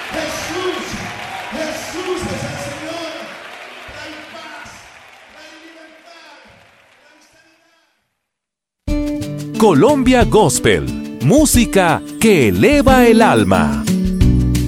Jesús, Jesús es el Señor. Trae paz, trae libertad, trae sanidad. Colombia Gospel, música que eleva el alma.